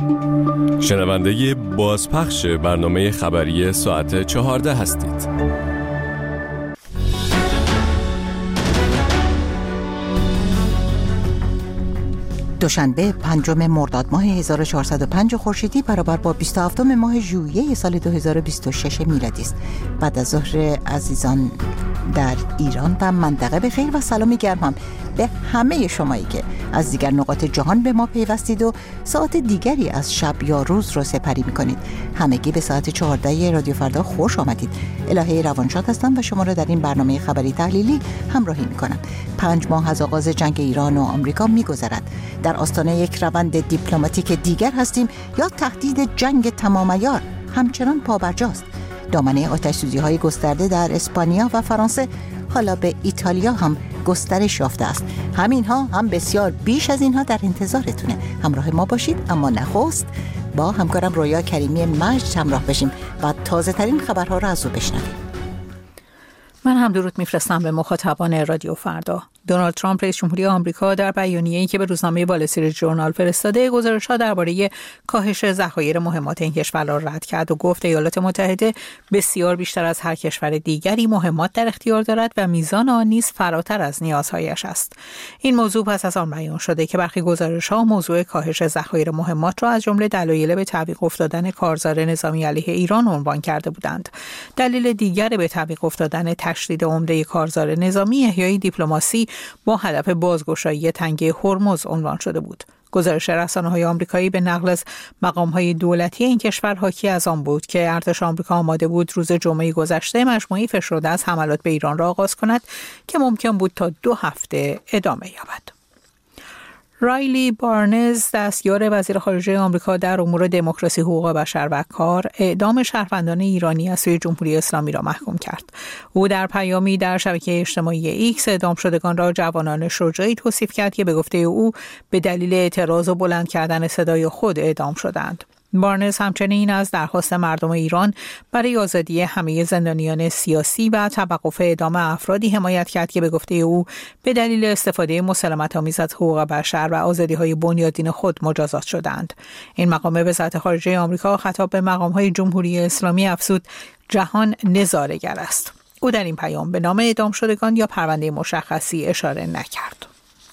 شنونده بازپخش برنامه خبری ساعت 14 هستید. دوشنبه 5 مرداد ماه 1405 خورشیدی برابر با 27 ماه ژوئیه سال 2026 میلادی است. بعد از ظهر عزیزان در ایران و منطقه بخیر و سلامی گرم هم به همه شمایی که از دیگر نقاط جهان به ما پیوستید و ساعت دیگری از شب یا روز رو سپری میکنید. همگی به ساعت 14 رادیو فردا خوش آمدید. الهه روانشاد هستم و شما را در این برنامه خبری تحلیلی همراهی میکنم. 5 ماه از آغاز جنگ ایران و آمریکا میگذرد. در آستانه یک روند دیپلماتیک دیگر هستیم یا تهدید جنگ تمام عیار همچنان پابرجاست؟ دامنه آتش‌سوزی‌های گسترده در اسپانیا و فرانسه حالا به ایتالیا هم گسترش یافته است. همینها هم بسیار بیش از اینها در انتظارتونه. همراه ما باشید، اما نخست با همکارم رویا کریمی مجد همراه بشیم و تازه ترین خبرها را از او بشنویم. من هم درود میفرستم به مخاطبان رادیو فردا. دونالد ترامپ رئیس جمهوری آمریکا در بیانیه‌ای که به روزنامه وال استریت ژورنال فرستاده گزارش‌ها درباره کاهش ذخایر مهمات این کشور را رد کرد و گفت ایالات متحده بسیار بیشتر از هر کشور دیگری مهمات در اختیار دارد و میزان آن نیز فراتر از نیازهایش است. این موضوع پس از آن بیان شده که برخی گزارش‌ها موضوع کاهش ذخایر مهمات را از جمله دلایل به تعویق افتادن کارزار نظامی علیه ایران عنوان کرده بودند. دلیل دیگر به تعویق افتادن تشدید عمده کارزار نظامی احیای دیپلماسی با هدف بازگشایی تنگه هرمز عنوان شده بود. گزارش رسانه‌های آمریکایی به نقل از مقام‌های دولتی این کشور حاکی از آن بود که ارتش آمریکا آماده بود روز جمعه گذشته مجموعه‌ای فشرده از حملات به ایران را آغاز کند که ممکن بود تا 2 هفته ادامه یابد. رایلی بارنز، دستیار وزیر خارجه آمریکا در امور دموکراسی، حقوق بشر و کار، اعدام شهروندان ایرانی از سوی جمهوری اسلامی را محکوم کرد. او در پیامی در شبکه اجتماعی ایکس اعدام شدگان را جوانان شجاعی توصیف کرد که به گفته او به دلیل اعتراض و بلند کردن صدای خود اعدام شدند. بارنز همچنین از درخواست مردم ایران برای آزادی همه زندانیان سیاسی و توقف اعدام افرادی حمایت کرد که به گفته او به دلیل استفاده مسالمت‌آمیز از حقوق بشر و آزادی‌های بنیادین خود مجازات شدند. این مقام وزارت خارجه آمریکا خطاب به مقام‌های جمهوری اسلامی افزود جهان نظاره‌گر است. او در این پیام به نام اعدام شدگان یا پرونده مشخصی اشاره نکرد.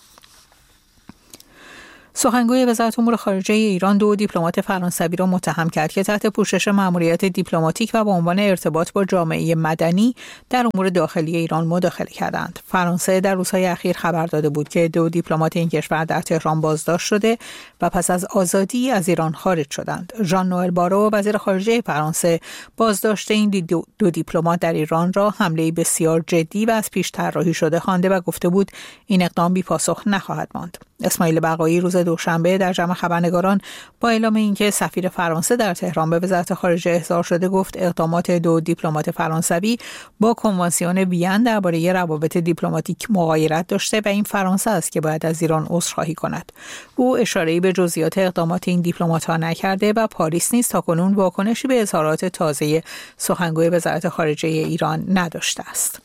سخنگوی وزارت امور خارجه ایران 2 دیپلمات فرانسوی را متهم کرد که تحت پوشش مأموریت دیپلماتیک و به عنوان ارتباط با جامعه مدنی در امور داخلی ایران مداخله کردند. فرانسه در روزهای اخیر خبر داده بود که 2 دیپلمات این کشور در تهران بازداشت شده و پس از آزادی از ایران خارج شدند. ژان نوئل بارو، وزیر خارجه فرانسه، بازداشت این 2 دیپلمات در ایران را حمله بسیار جدی و از پیش طراحی شده خوانده و گفته بود این اقدام بی‌پاسخ نخواهد ماند. اسماعیل بقایی روز دوشنبه در جمع خبرنگاران با اعلام اینکه سفیر فرانسه در تهران به وزارت خارجه احضار شده گفت اقدامات 2 دیپلمات فرانسوی با کنوانسیون وین درباره روابط دیپلماتیک مغایرت داشته و این فرانسه است که باید از ایران عذرخواهی کند. او اشاره‌ای به جزئیات اقدامات این دیپلمات‌ها نکرده و پاریس نیز تاکنون واکنشی به اظهارات تازه سخنگوی وزارت خارجه ایران نداشته است.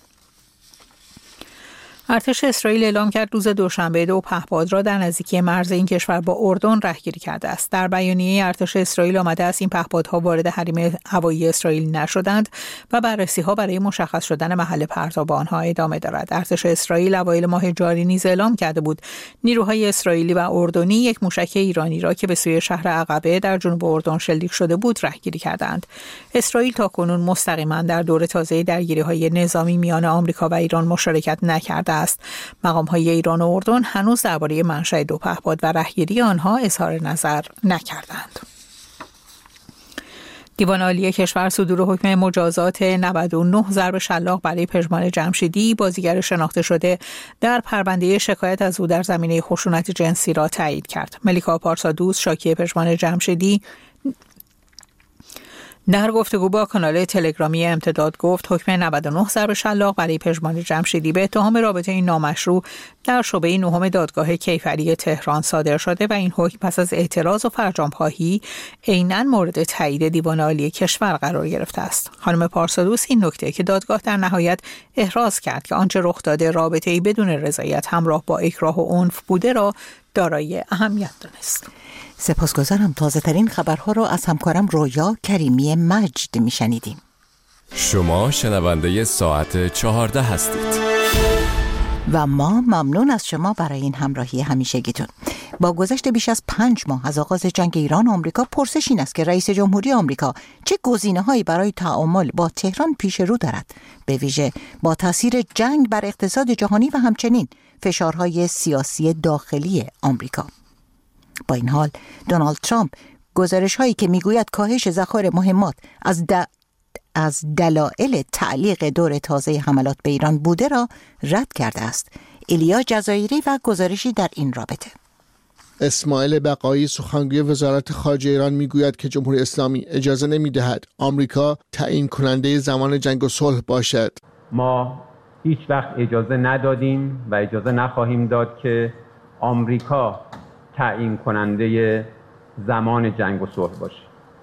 ارتش اسرائیل اعلام کرد روز دوشنبه 2 پهپاد را در نزدیکی مرز این کشور با اردن رهگیری کرده است. در بیانیه ارتش اسرائیل آمده است این پهپادها وارد حریم هوایی اسرائیل نشدند و بررسی‌ها برای مشخص شدن محل پرتاب آنها ادامه دارد. ارتش اسرائیل اوایل ماه جاری نیز اعلام کرده بود نیروهای اسرائیلی و اردنی یک موشک ایرانی را که به سوی شهر عقبه در جنوب اردن شلیک شده بود رهگیری کردند. اسرائیل تاکنون مستقیما در دور تازه درگیری‌های نظامی میان آمریکا و ایران مشارکت نکرده است. مقام‌های ایران و اردن هنوز درباره منشأ 2 پهپاد و رهگیری آنها اظهار نظر نکردند. دیوان عالی کشور صدور حکم مجازات 99 ضرب شلاق برای پژمان جمشیدی، بازیگر شناخته شده در پرونده شکایت از او در زمینه خشونت جنسی را تایید کرد. ملیکا پارسادوس، شاکی پژمان جمشیدی، در گفتگو با کانال تلگرامی امتداد گفت حکم 99 ضرب شلاق برای پژمان جمشیدی به اتهام رابطه نامشروع در شعبه 9 دادگاه کیفری تهران صادر شده و این حکم پس از اعتراض و فرجام‌خواهی عیناً مورد تایید دیوان عالی کشور قرار گرفته است. خانم پارسادوس این نکته که دادگاه در نهایت احراز کرد که آنچه رخ داده رابطه‌ای بدون رضایت همراه با اکراه و عنف بوده را دارای اهمیت دانست. سپاسگزارم. تازه ترین خبرها رو از همکارم رویا کریمی مجد میشنیدیم. شما شنونده ساعت 14 هستید و ما ممنون از شما برای این همراهی همیشگیتون. با گذشت بیش از 5 ماه از آغاز جنگ ایران و آمریکا، پرسش این است که رئیس جمهوری آمریکا چه گزینه‌هایی برای تعامل با تهران پیش رو دارد، به ویژه با تاثیر جنگ بر اقتصاد جهانی و همچنین فشارهای سیاسی داخلی آمریکا. با این حال دونالد ترامپ گزارش‌هایی که میگوید کاهش ذخایر مهمات از دلایل تعلیق دور تازه حملات به ایران بوده را رد کرده است. ایلیا جزایری و گزارشی در این رابطه. اسماعیل بقایی سخنگوی وزارت خارجه ایران میگوید که جمهوری اسلامی اجازه نمیدهد آمریکا تعیین کننده زمان جنگ و صلح باشد. ما هیچ وقت اجازه ندادیم و اجازه نخواهیم داد که آمریکا تعیین کننده زمان جنگ و صلح باشه.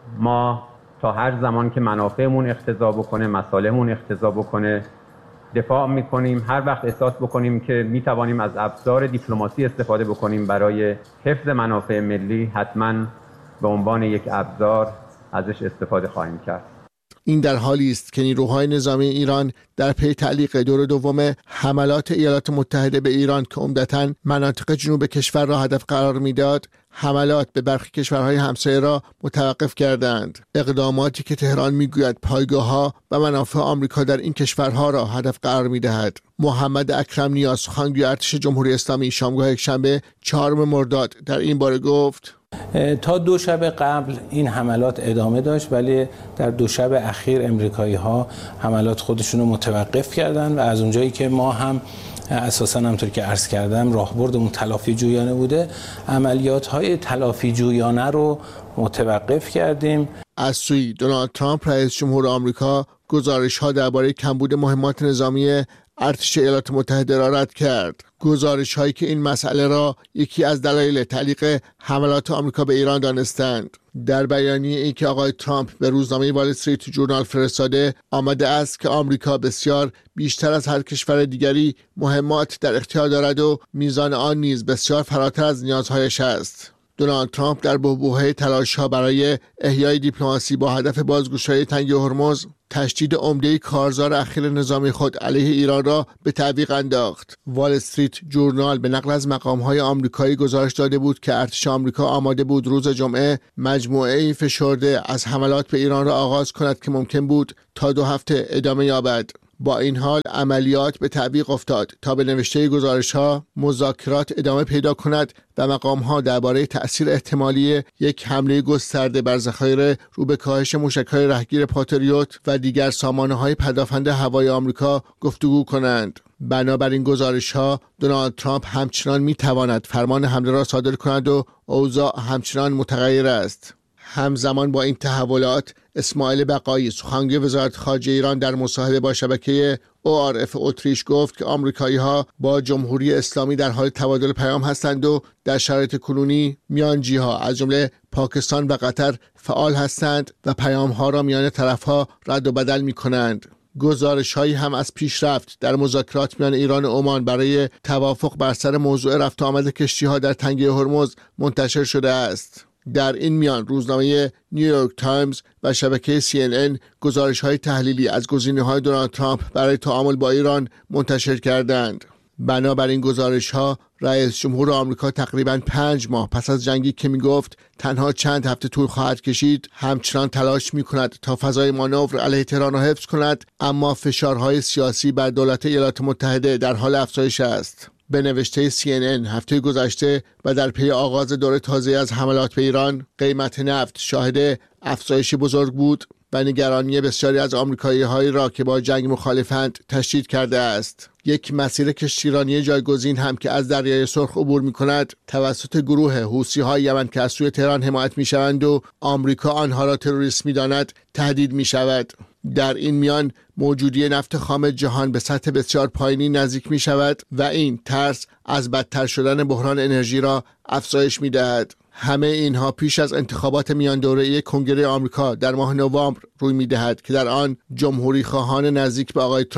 ما تا هر زمان که منافعمون اقتضا بکنه، مصالحمون اقتضا بکنه دفاع میکنیم. هر وقت احساس بکنیم که میتوانیم از ابزار دیپلماسی استفاده بکنیم برای حفظ منافع ملی، حتما به عنوان یک ابزار ازش استفاده خواهیم کرد. این در حالی است که نیروهای نظامی ایران در پی تعلیق دور دوم حملات ایالات متحده به ایران که عمدتاً مناطق جنوب کشور را هدف قرار میداد، حملات به برخی کشورهای همسایه را متوقف کردند. اقداماتی که تهران میگوید پایگاه‌ها و منافع آمریکا در این کشورها را هدف قرار میدهد. محمد اکرم نیاز، سخنگوی ارتش جمهوری اسلامی، شامگاه یکشنبه 4 مرداد در این باره گفت: تا 2 شب قبل این حملات ادامه داشت، ولی در 2 شب اخیر امریکایی‌ها حملات خودشون رو متوقف کردن و از اونجایی که ما هم اساساً همونطور که عرض کردم راهبردمون تلافی جویانه بوده، عملیات‌های تلافی جویانه رو متوقف کردیم. از سوی دونالد ترامپ رئیس جمهور آمریکا گزارش‌ها درباره کمبود مهمات نظامی ارتش ایالات متحده را رد کرد. گزارش‌هایی که این مسئله را یکی از دلایل تعلیق حملات آمریکا به ایران دانستند. در بیانیه این که آقای ترامپ به روزنامه وال استریت جورنال فرستاده آمده است که آمریکا بسیار بیشتر از هر کشور دیگری مهمات در اختیار دارد و میزان آن نیز بسیار فراتر از نیازهایش است. دونالد ترامپ در بحبوحه تلاش‌ها برای احیای دیپلماسی با هدف بازگشایی تنگه هرمز تشدید عمده کارزار اخیر نظامی خود علیه ایران را به تعویق انداخت. وال استریت جورنال به نقل از مقام‌های آمریکایی گزارش داده بود که ارتش آمریکا آماده بود روز جمعه مجموعه‌ای فشرده از حملات به ایران را آغاز کند که ممکن بود تا 2 هفته ادامه یابد. با این حال عملیات به تعویق افتاد تا به نوشته گزارش‌ها مذاکرات ادامه پیدا کند و مقام‌ها درباره تأثیر احتمالی یک حمله گسترده بر ذخایر رو به کاهش موشک‌های رهگیر پاتریوت و دیگر سامانه‌های پدافند هوایی آمریکا گفتگو کنند. بنابراین گزارش‌ها دونالد ترامپ همچنان می‌تواند فرمان حمله را صادر کند و اوضاع همچنان متغیر است. همزمان با این تحولات، اسماعیل بقایی سخنگوی وزارت خارجه ایران در مصاحبه با شبکه ORF اتریش گفت که آمریکایی‌ها با جمهوری اسلامی در حال تبادل پیام هستند و در شرایط کنونی میانجی‌ها از جمله پاکستان و قطر فعال هستند و پیام‌ها را میان طرف‌ها رد و بدل می‌کنند. گزارش‌هایی هم از پیشرفت در مذاکرات میان ایران و عمان برای توافق بر سر موضوع رفت و آمد کشتی‌ها در تنگه هرمز منتشر شده است. در این میان روزنامه نیویورک تایمز و شبکه CNN گزارش‌های تحلیلی از گزینه‌های دونالد ترامپ برای تعامل با ایران منتشر کردند. بنابراین گزارش‌ها رئیس جمهور آمریکا تقریباً 5 ماه پس از جنگی که می‌گفت تنها چند هفته طول خواهد کشید، همچنان تلاش می‌کند تا فضای مانور علیه تهران را حفظ کند، اما فشارهای سیاسی بر دولت ایالات متحده در حال افزایش است. به نوشته CNN هفته گذشته و در پی آغاز دوره تازه از حملات به ایران، قیمت نفت شاهد افزایشی بزرگ بود و نگرانی بسیاری از آمریکایی‌هایی را که با جنگ مخالفند تشدید کرده است. یک مسیر کشتیرانی جایگزین هم که از دریای سرخ عبور می‌کند توسط گروه حوثی‌های یمن که از سوی تهران حمایت می‌شوند و آمریکا آنها را تروریست می‌داند تهدید می‌شود. در این میان موجودی نفت خام جهان به سطح بسیار پایینی نزدیک می شود و این ترس از بدتر شدن بحران انرژی را افزایش می دهد. همه اینها پیش از انتخابات میان دوره‌ای کنگره آمریکا در ماه نوامبر روی می دهد که در آن جمهوری خواهان نزدیک به آقای ترامپ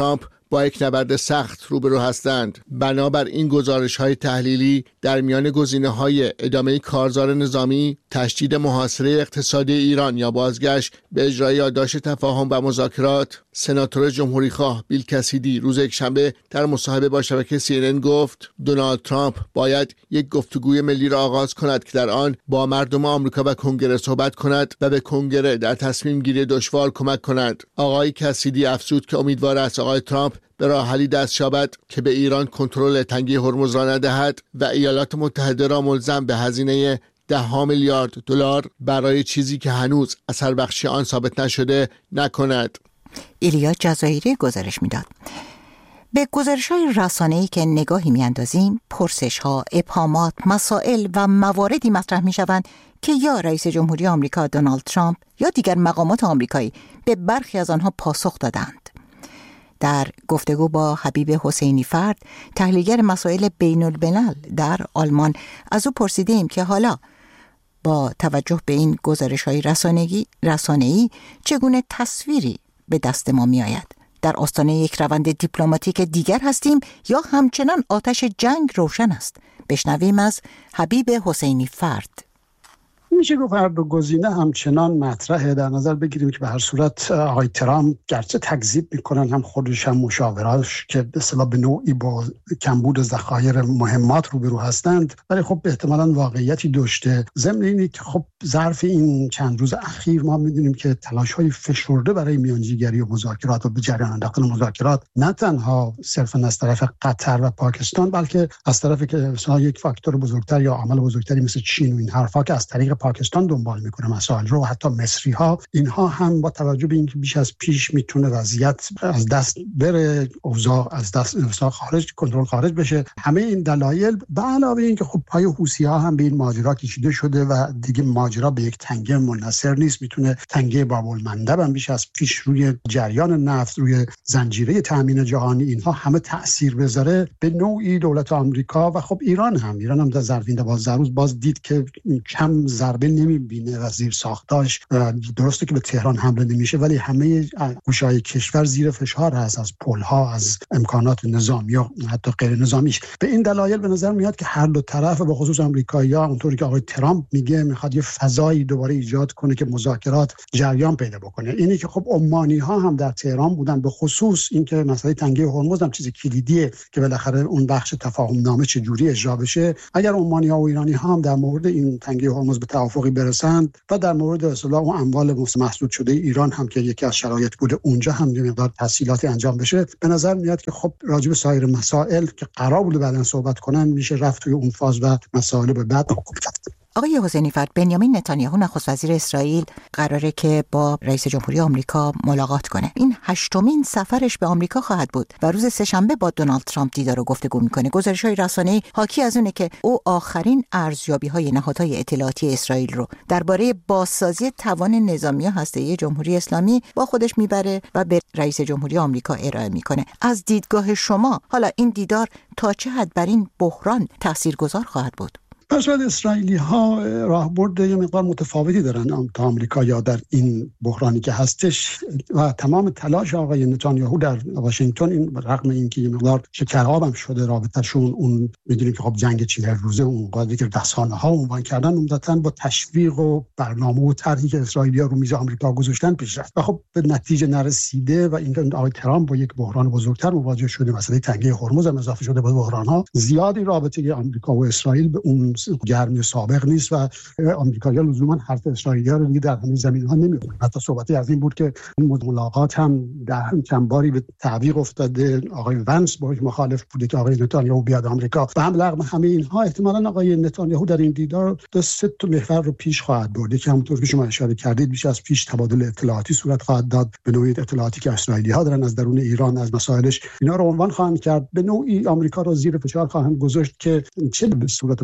با یک نبرد سخت روبرو هستند. بنابر این گزارش‌های تحلیلی در میان گزینه‌های ادامه کارزار نظامی، تشدید محاصره اقتصادی ایران یا بازگشت به اجرای یادداشت تفاهم و مذاکرات، سناتور جمهوریخواه بیل کسیدی روز یکشنبه در مصاحبه با شبکه CNN گفت دونالد ترامپ باید یک گفتگوی ملی را آغاز کند که در آن با مردم آمریکا و کنگره صحبت کند و به کنگره در تصمیم گیری دشوار کمک کند. آقای کسیدی افزود که امیدوار است آقای ترامپ به راه حلی دست یابد که به ایران کنترل تنگه هرمز را ندهد و ایالات متحده را ملزم به هزینه $10 میلیارد برای چیزی که هنوز اثر بخشی آن ثابت نشده نکند. ایلیا جزایری گزارش میداد. به گزارش‌های رسانه‌ای که نگاهی می‌اندازیم، پرسش‌ها، ابهامات، مسائل و مواردی مطرح می‌شوند که یا رئیس جمهوری آمریکا دونالد ترامپ یا دیگر مقامات آمریکایی به برخی از آنها پاسخ دادند. در گفتگو با حبیب حسینی فرد، تحلیلگر مسائل بین‌الملل در آلمان، از او پرسیدیم که حالا با توجه به این گزارش‌های رسانه‌ای چگونه تصویری به دست ما می‌آید؟ در آستانه یک روند دیپلماتیک دیگر هستیم یا همچنان آتش جنگ روشن است؟ بشنویم از حبیب حسینی فرد. میشه گفت هر دو گزینه همچنان مطرحه. در نظر بگیریم که به هر صورت آقای ترامپ گرچه تکذیب میکنن هم خودش هم مشاوراش که به اصطلاح به نوعی با کمبود ذخایر مهمات روبرو هستند، ولی خب احتمالاً واقعیتی داشته. ضمن اینه که خب ظرف این چند روز اخیر ما میدونیم که تلاش‌های فشرده برای میانجیگری و مذاکرات و به جریان انداختن مذاکرات نه تنها صرفاً از طرف قطر و پاکستان، بلکه از طرف که مثلا یک فاکتور بزرگتر یا عامل بزرگتری مثل چین و این حرفا که از طریق پاکستان دنبال میکنه مسائل رو، حتی مصری ها، اینها هم با توجه به اینکه بیش از پیش میتونه وضعیت از دست بره، اوضاع از دست خارج کنترل خارج بشه، همه این دلایل به علاوه اینکه خب پای حوثی ها هم به این ماجرا کشیده شده و دیگه ماجرا به یک تنگه منحصر نیست، میتونه تنگه باب‌المندب هم بیش از پیش روی جریان نفت، روی زنجیره تامین جهانی، اینها همه تاثیر بذاره. به نوعی دولت آمریکا و خب ایران هم در ظرف این 12 روز باز دید که کم ضربه نمیبینه و زیر ساختاش. درسته که به تهران حمله نمیشه ولی همه گوشه‌های کشور زیر فشار هست، از پل‌ها، از امکانات نظامی و حتی غیر نظامیش. به این دلایل به نظر میاد که هر دو طرف به خصوص آمریکایی‌ها، اونطوری که آقای ترامپ میگه، میخواد یه فضایی دوباره ایجاد کنه که مذاکرات جریان پیدا بکنه. اینی که خب عمانی‌ها هم در تهران بودن، به خصوص اینکه مسئله تنگه هرمز هم چیز کلیدیه که بالاخره اون بخش تفاهم نامه چه جوری اجرا بشه. اگر عمانی‌ها و ایرانی‌ها هم در مورد این تنگه هرمز به توافقی برسند و در مورد اصلاح و اموال مسدود شده ایران هم که یکی از شرایط بوده اونجا هم یه مقدار تسهیلاتی انجام بشه، به نظر میاد که خب راجع به سایر مسائل که قرار بوده بعداً صحبت کنن میشه رفت توی اون فاز و مسائل به بعد آقای حسینی فرد، بنیامین نتانیاهو نخست وزیر اسرائیل قراره که با رئیس جمهوری آمریکا ملاقات کنه. این 8مین سفرش به آمریکا خواهد بود و روز سه‌شنبه با دونالد ترامپ دیدار و گفتگو میکنه. گزارش‌های رسانه‌ای حاکی از اونه که او آخرین ارزیابی‌های نهادهای اطلاعاتی اسرائیل رو درباره بازسازی توان نظامی هسته‌ای جمهوری اسلامی با خودش میبره و به رئیس جمهوری آمریکا ارائه میکنه. از دیدگاه شما حالا این دیدار تا چه حد بر این بحران تاثیرگذار خواهد بود؟ پس بعد اسرائیلی ها راهبرد یه مقدار متفاوتی دارن تا آمریکا یا در این بحرانی که هستش و تمام تلاش آقای نتانیاهو در واشنگتن، این رغم اینکه یه مقدار شکرآب هم شده رابطه‌شون، اون میدونیم که خب جنگ 40 روزه اون قضیه که رسانه‌ها عنوان کردن عمدتاً با تشویق و برنامه و طرحی که اسرائیلی‌ها رو میز آمریکا گذاشتن پیش رفت و خب به نتیجه نرسیده و اینکه آقای ترامپ با یک بحران بزرگتر مواجه شده، مسئله تنگه هرمز هم اضافه شده به بحران‌ها. زیادی رابطه آمریکا و اسرائیل به اون گرمی سابق نیست و آمریکایی‌ها لزوما حرف اسرائیلی‌ها رو دیگه در همین زمینه‌ها نمی‌خونن. حتی صحبتی از این بود که این ملاقات هم در چند باری به تعویق افتاده. آقای ونس باهاش مخالف بوده که آقای نتانیاهو بیاد آمریکا و هم رغم همه اینها احتمالاً آقای نتانیاهو در این دیدار 2-3 تا محور رو پیش خواهد برد که همونطور که شما اشاره کردید بیش از پیش تبادل اطلاعاتی صورت خواهد داد، به نوعی اطلاعاتی که اسرائیلی‌ها دارن از درون ایران از مسائلش، اینا رو عنوان خواهند کرد. به نوعی آمریکا رو زیر فشار خواهند گذاشت که چه به صورت مذاکره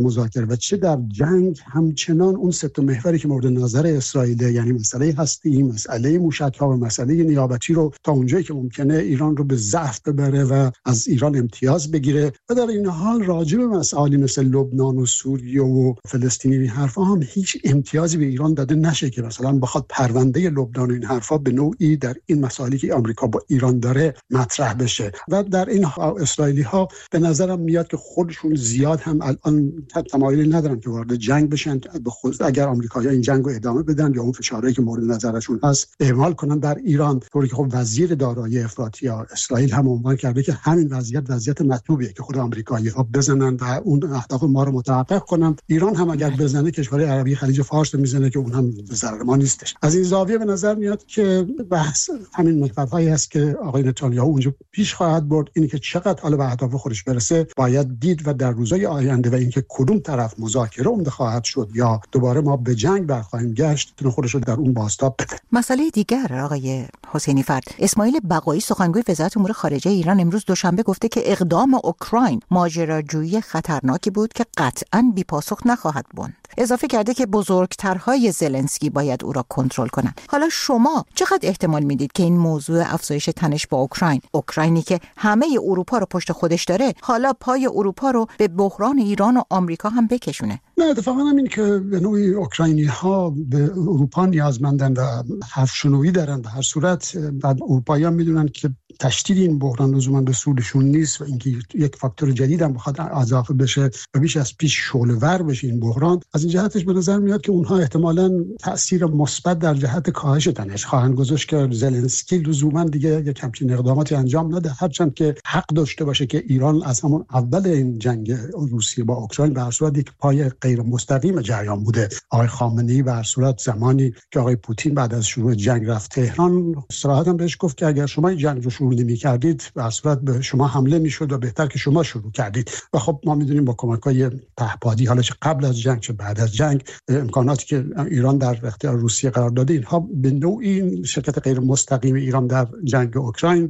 و چه در جنگ همچنان اون سه تا محوری که مورد نظر اسرائیل، یعنی مسئله هستی، مسئله موشک‌ها و مسئله نیابتی رو تا اونجایی که ممکنه ایران رو به ضعف ببره و از ایران امتیاز بگیره و در این حال راجع به مسائلی مثل لبنان و سوریه و فلسطین این حرفا هم هیچ امتیازی به ایران داده نشه که مثلا بخواد پرونده لبنان و این حرفا به نوعی در این مسائلی که آمریکا با ایران داره مطرح بشه. و در این اسرائیلی ها به نظرم میاد که خودشون زیاد هم الان تمایلی ندارن که وارد جنگ بشن، به خصوص اگر آمریکایی‌ها این جنگ رو ادامه بدن یا اون فشارهایی که مورد نظرشون هست اعمال کنن بر ایران، طوری که خب وزیر دارایی افراطی اسرائیل هم عنوان کرده که همین وضعیت مطلوبیه که خود آمریکایی‌ها بزنن و اون اهداف ما رو متحقق کنن. ایران هم اگر بزنه کشورهای عربی خلیج فارس رو میزنه که اون هم ضرر ما نیستش. از این زاویه به نظر میاد که بحث همین محورهایی است که آقای نتانیاهو اونجا پیش خواهد برد. اینی که چقدر حالا به اهداف خودش برسه باید دید و در روزهای آینده و اینکه کدوم طرف مذاکره عمده خواهد شد یا دوباره ما به جنگ برخواهیم گشت تونه خودش رو در اون بازتاب بده. مسئله دیگر آقای حسینی فرد، اسماعیل بقایی سخنگوی وزارت امور خارجه ایران امروز دوشنبه گفته که اقدام اوکراین ماجراجویی خطرناکی بود که قطعاً بی‌پاسخ نخواهد ماند. اضافه کرده که بزرگترهای زلنسکی باید او را کنترل کنند. حالا شما چقدر احتمال میدید که این موضوع افزایش تنش با اوکراینی که همه اروپا رو پشت خودش داره، حالا پای اروپا رو به بحران ایران و آمریکا هم بکشونه؟ نه، اتفاقا همین که به نوعی اوکراینی‌ها به اروپا نیازمندن و حرفشنویی دارن. به هر صورت بعد اروپایی‌ها میدونن که تشدید این بحران لزوما به سودشون نیست و اینکه یک فاکتور جدید هم بخواد اضافه بشه و بیش از پیش شعله‌ور بشه این بحران. از این جهتش به نظر میاد که اونها احتمالاً تأثیر مثبت در جهت کاهش تنش خواهند گذاشت که زلنسکی لزوما دیگه یک همچین اقداماتی انجام نده، هرچند که حق داشته باشه که ایران از همون اول این جنگ روسیه با اوکراین به هر صورت یک پای غیر مستقیم جریان بوده. آقای خامنه‌ای به هر صورت زمانی که آقای پوتین بعد از شروع جنگ رفت تهران، صراحتاً بهش گفت که اگر شما این جنگ رو شروع نمی‌کردید به هر صورت به شما حمله می‌شد و بهتر که شما شروع کردید. و خب ما می‌دونیم با کمک‌های پهپادی، حالا چه قبل از جنگ چه بعد از جنگ، امکاناتی که ایران در اختیار روسیه قرار داده اینها به نوعی شرکت غیر مستقیم ایران در جنگ اوکراین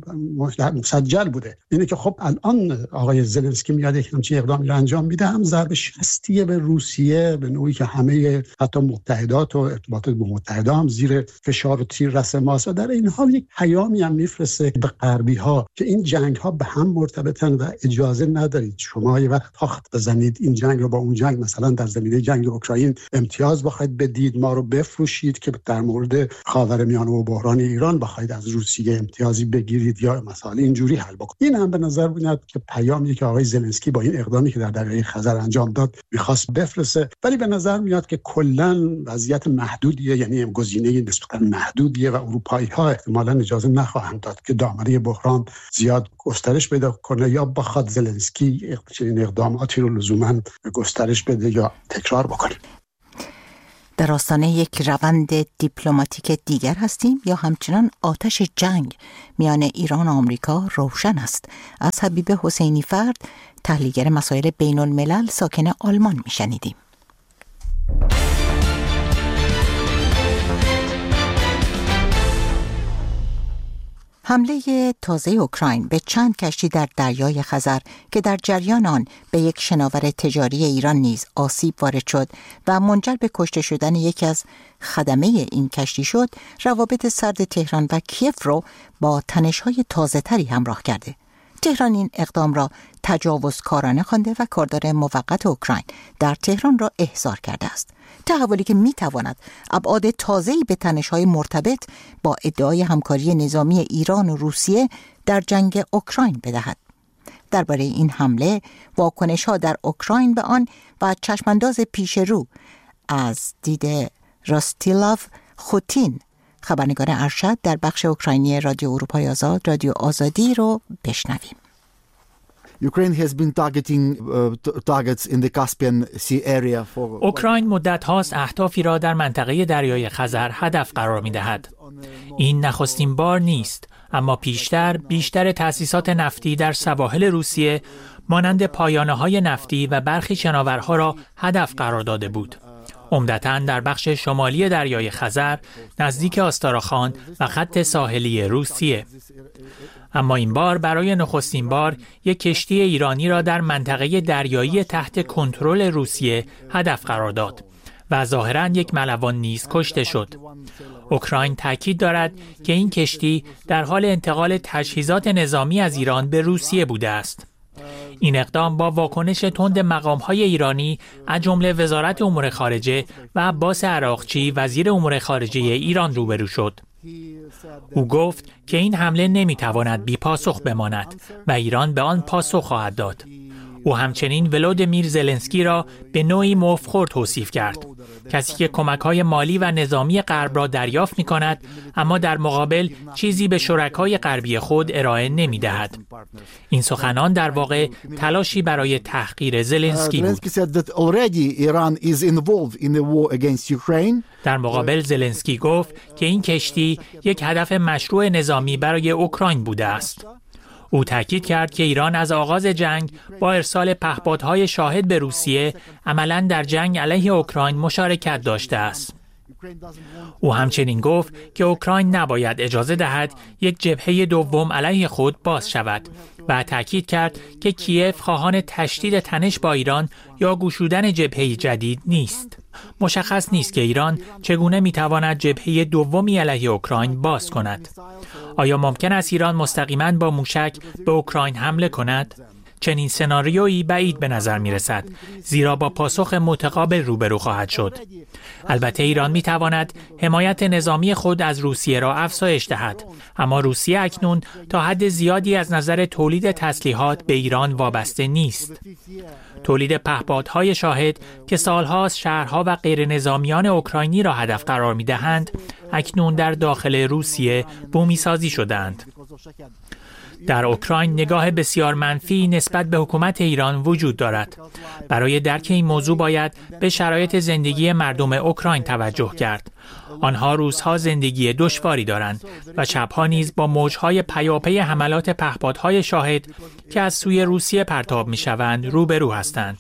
مسجل بوده. اینه که خب الان آقای زلنسکی میاد یک همچین اقدامی رو انجام میده، هم ضربه شکستیه به روسیه به نوعی که همه حتی متحدات و ارتباطات با متحدا هم زیر فشار و تیر رس ماست و در این حال یک پیامی هم میفرسته به غربی‌ها که این جنگ‌ها به هم مرتبطن و اجازه ندارید شما یه وقت تاخت بزنید این جنگ رو با اون جنگ، مثلا در زمینه جنگ اوکراین امتیاز بخواید بدید، ما رو بفروشید که در مورد خاورمیانه و بحران ایران بخواید از روسیه امتیازی بگیرید یا مسائل اینجوری حل بکنید. این هم به نظر میاد که پیامی که آقای زلنسکی با این اقدامی که در دریای خزر انجام داد می‌خواست بفرسته. ولی به نظر میاد که کلاً وضعیت محدودیه، یعنی گزینه نسبتاً محدودیه و اروپایی‌ها احتمالاً اجازه نخواهند داد که دامنه بحران زیاد گسترش پیدا کنه یا بخواد زلنسکی چنین اقداماتی رو لزوماً گسترش بده یا تکرار بکنه. در آستانه یک روند دیپلماتیک دیگر هستیم یا همچنان آتش جنگ میان ایران و آمریکا روشن است؟ از حبیب حسینی فرد، تحلیلگر مسائل بین الملل ساکن آلمان میشنیدیم. حمله تازه اوکراین به چند کشتی در دریای خزر که در جریان آن به یک شناور تجاری ایران نیز آسیب وارد شد و منجر به کشته شدن یکی از خدمه این کشتی شد، روابط سرد تهران و کیف رو با تنش‌های تازه‌تری همراه کرده. تهران این اقدام را تجاوزکارانه خوانده و کاردار موقت اوکراین در تهران را احضار کرده است. تحولی که میتواند ابعاد تازه‌ای به تنش‌های مرتبط با ادعای همکاری نظامی ایران و روسیه در جنگ اوکراین بدهد. درباره این حمله، واکنش‌ها در اوکراین به آن و چشمانداز پیش رو از دید راستیلاو خوتین، خبرنگار ارشد در بخش اوکراینی رادیو اروپای آزاد، رادیو آزادی رو بشنویم. اوکراین مدت هاست اهدافی را در منطقه دریای خزر هدف قرار می دهد. این نخستین بار نیست، اما بیشتر تأسیسات نفتی در سواحل روسیه مانند پایانه‌های نفتی و برخی شناورها را هدف قرار داده بود. عمدتاً در بخش شمالی دریای خزر نزدیک آستاراخان و خط ساحلی روسیه. اما این بار برای نخستین بار یک کشتی ایرانی را در منطقه دریایی تحت کنترل روسیه هدف قرار داد و ظاهراً یک ملوان نیز کشته شد. اوکراین تاکید دارد که این کشتی در حال انتقال تجهیزات نظامی از ایران به روسیه بوده است. این اقدام با واکنش تند مقام‌های ایرانی از جمله وزارت امور خارجه و عباس عراقچی وزیر امور خارجه ایران روبرو شد. او گفت که این حمله نمی‌تواند بی‌پاسخ بماند و ایران به آن پاسخ خواهد داد. او همچنین ولودیمیر زلنسکی را به نوعی مفخور توصیف کرد، کسی که کمک‌های مالی و نظامی غرب را دریافت می‌کند اما در مقابل چیزی به شرکای غربی خود ارائه نمی‌دهد. این سخنان در واقع تلاشی برای تحقیر زلنسکی بود. در مقابل زلنسکی گفت که این کشتی یک هدف مشروع نظامی برای اوکراین بوده است. او تاکید کرد که ایران از آغاز جنگ با ارسال پهپادهای شاهد به روسیه عملاً در جنگ علیه اوکراین مشارکت داشته است. او همچنین گفت که اوکراین نباید اجازه دهد یک جبهه دوم علیه خود باز شود و تاکید کرد که کیف خواهان تشدید تنش با ایران یا گشودن جبهه جدید نیست. مشخص نیست که ایران چگونه میتواند جبهه دومی علیه اوکراین باز کند. آیا ممکن است ایران مستقیما با موشک به اوکراین حمله کند؟ چنین سناریویی بعید به نظر می رسد، زیرا با پاسخ متقابل روبرو خواهد شد. البته ایران می تواند حمایت نظامی خود از روسیه را افزایش دهد، اما روسیه اکنون تا حد زیادی از نظر تولید تسلیحات به ایران وابسته نیست. تولید پهپادهای شاهد که سالهاست شهرها و غیر نظامیان اوکراینی را هدف قرار می دهند، اکنون در داخل روسیه بومی سازی شدند. در اوکراین نگاه بسیار منفی نسبت به حکومت ایران وجود دارد. برای درک این موضوع باید به شرایط زندگی مردم اوکراین توجه کرد. آنها روزها زندگی دشواری دارند و شبها نیز با موجهای پیاپی حملات پهپادهای شاهد که از سوی روسیه پرتاب می‌شوند روبرو هستند.